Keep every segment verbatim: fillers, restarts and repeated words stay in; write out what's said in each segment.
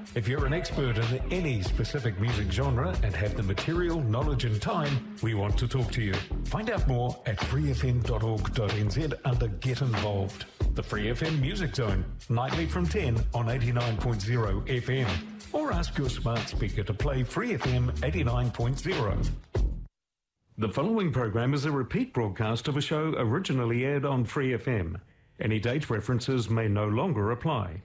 If you're an expert in any specific music genre and have the material, knowledge and time, we want to talk to you. Find out more at free f m dot org dot n z under Get Involved. The Free F M Music Zone, nightly from ten on eighty-nine point zero F M. Or ask your smart speaker to play Free F M eighty-nine point zero. The following program is a repeat broadcast of a show originally aired on Free F M. Any date references may no longer apply.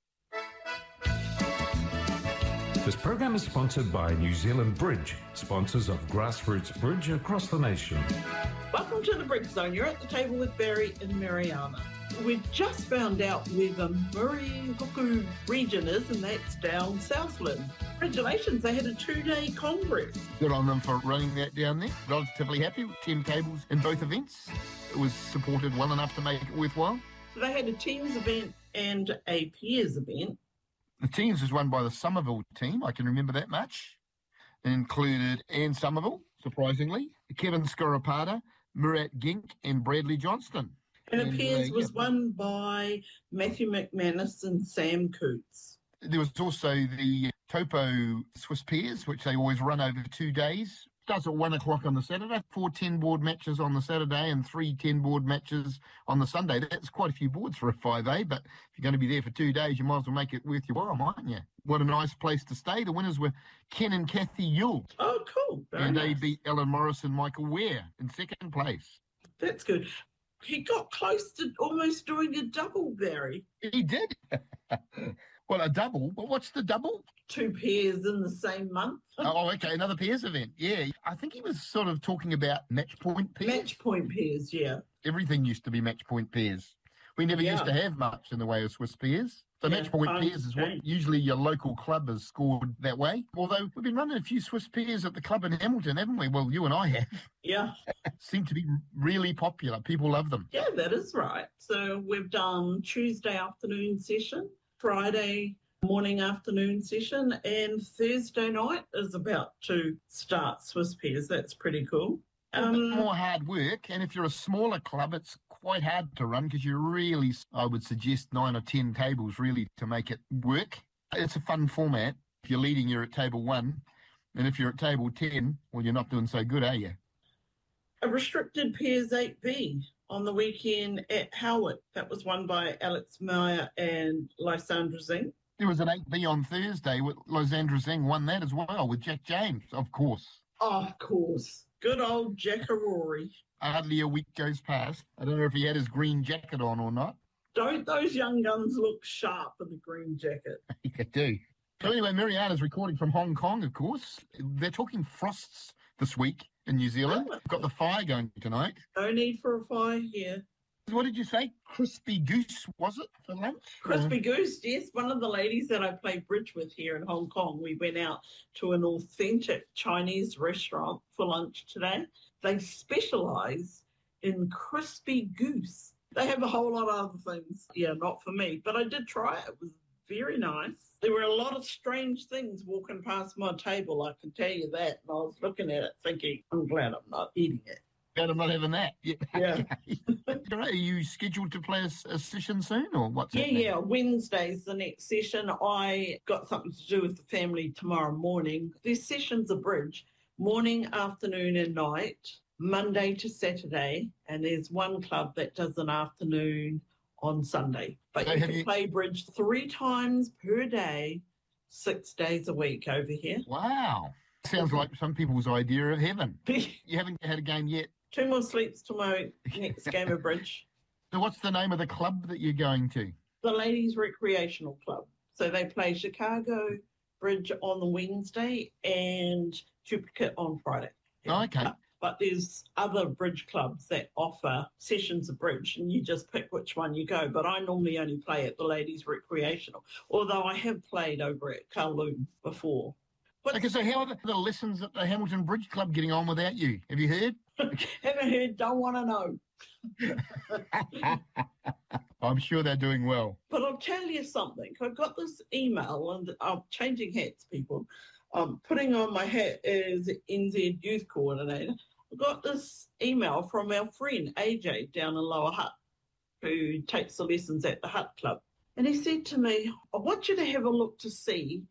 This program is sponsored by New Zealand Bridge, sponsors of grassroots bridge across the nation. Welcome to the Bridge Zone. You're at the table with Barry and Mariana. We've just found out where the Murihuku region is, and that's down Southland. Congratulations, they had a two-day congress. Good on them for running that down there. Relatively happy with ten tables in both events. It was supported well enough to make it worthwhile. So they had a teams event and a peers event. The teams was run by the Somerville team, I can remember that much. It included Anne Somerville, surprisingly, Kevin Scorapata, Murat Gink and Bradley Johnston. And the and, peers uh, was yeah. won by Matthew McManus and Sam Coots. There was also the Topo Swiss Peers, which they always run over two days. Starts at one o'clock on the Saturday, four ten-board matches on the Saturday and three ten-board matches on the Sunday. That's quite a few boards for a five A, but if you're going to be there for two days, you might as well make it worth your while, mightn't you? What a nice place to stay. The winners were Ken and Kathy Yule. Oh, cool. Very and nice. they beat Ellen Morris and Michael Ware in second place. That's good. He got close to almost doing a double, Barry. He did. Well, a double? But what's the double? Two pairs in the same month. Oh, okay, another pairs event. Yeah, I think he was sort of talking about match point pairs. Match point pairs, yeah. Everything used to be match point pairs. We never Yeah. used to have much in the way of Swiss pairs. So Yeah, match point times pairs is what change. usually your local club has scored that way. Although we've been running a few Swiss pairs at the club in Hamilton, haven't we? Well, you and I have. Yeah. Seem to be really popular. People love them. Yeah, that is right. So we've done Tuesday afternoon session, Friday morning afternoon session, and Thursday night is about to start Swiss pairs. That's pretty cool. A bit Um, more hard work, and if you're a smaller club, it's quite hard to run because you really, I would suggest nine or ten tables really to make it work. It's a fun format. If you're leading, you're at table one, and if you're at table ten, well, you're not doing so good, are you? a restricted pairs eight B on the weekend at Howard. That was won by Alex Meyer and Lysandra Zing. There was an eight B on Thursday with Lysandra Zing won that as well with Jack James, of course. Oh, of course. Good old Jackarori. Hardly a week goes past. I don't know if he had his green jacket on or not. Don't those young guns look sharp in the green jacket? He could do. So anyway, Mariana's recording from Hong Kong, of course. They're talking frosts this week in New Zealand. Oh. We've got the fire going tonight. No need for a fire here. What did you say? Crispy goose, was it, for lunch? Crispy Goose, yes. One of the ladies that I play bridge with here in Hong Kong, we went out to an authentic Chinese restaurant for lunch today. They specialise in crispy goose. They have a whole lot of other things. Yeah, not for me, but I did try it. It was very nice. There were a lot of strange things walking past my table, I can tell you that. And I was looking at it thinking, I'm glad I'm not eating it. Glad I'm not having that. Yeah. Yeah. Are you scheduled to play a, a session soon, or what's Yeah, happening? yeah. Wednesday's the next session. I got something to do with the family tomorrow morning. These sessions are bridge, morning, afternoon and night, Monday to Saturday. And there's one club that does an afternoon on Sunday. But So you have can you- play bridge three times per day, six days a week over here. Wow. Sounds like some people's idea of heaven. You haven't had a game yet. Two more sleeps to my next game of bridge. So what's the name of the club that you're going to? The Ladies Recreational Club. So they play Chicago Bridge on the Wednesday and Duplicate on Friday. Oh, okay. But, but there's other bridge clubs that offer sessions of bridge and you just pick which one you go. But I normally only play at the Ladies Recreational, although I have played over at Kowloon before. What's, Okay, so how are the, the lessons at the Hamilton Bridge Club getting on without you? Have you heard? haven't heard, don't want to know. I'm sure they're doing well. But I'll tell you something. I got this email, and I'm changing hats, people. I'm putting on my hat as N Z Youth Coordinator. I got this email from our friend A J down in Lower Hutt, who takes the lessons at the Hutt Club. And he said to me, I want you to have a look to see